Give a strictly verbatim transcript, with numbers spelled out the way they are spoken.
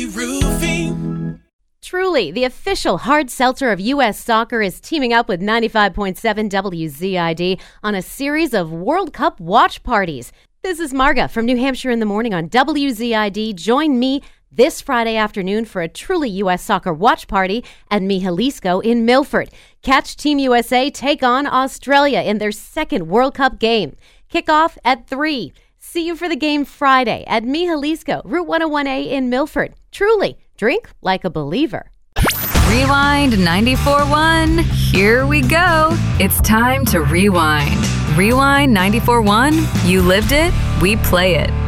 Truly Roofing. Truly, the official hard seltzer of U S soccer, is teaming up with ninety-five point seven W Z I D on a series of World Cup watch parties. This is Marga from New Hampshire in the Morning on W Z I D. Join me this Friday afternoon for a truly U S soccer watch party at Mi Jalisco in Milford. Catch Team U S A take on Australia in their second World Cup game. Kickoff at three. See you for the game Friday at Mi Jalisco, Route one oh one A in Milford. Truly, drink like a believer. Rewind ninety-four point one. Here we go. It's time to rewind. Rewind ninety-four point one. You lived it, we play it.